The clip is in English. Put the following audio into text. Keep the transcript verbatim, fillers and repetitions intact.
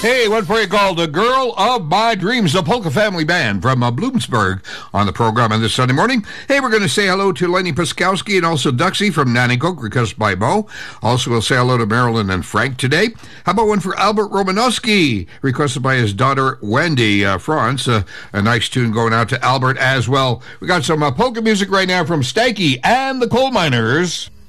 Hey, one for you called The Girl of My Dreams, the Polka Family Band from uh, Bloomsburg on the program on this Sunday morning. Hey, we're going to say hello to Lenny Puskowski and also Duxie from Nanticoke, requested by Mo. Also, we'll say hello to Marilyn and Frank today. How about one for Albert Romanowski, requested by his daughter Wendy uh, France. Uh, a nice tune going out to Albert as well. We got some uh, polka music right now from Stanky and the Coal Miners.